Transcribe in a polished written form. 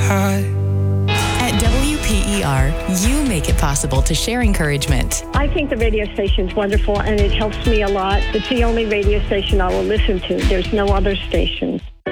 high. At WPER, you make it possible to share encouragement. I think the radio station's wonderful, and it helps me a lot. It's the only radio station I will listen to. There's no other station.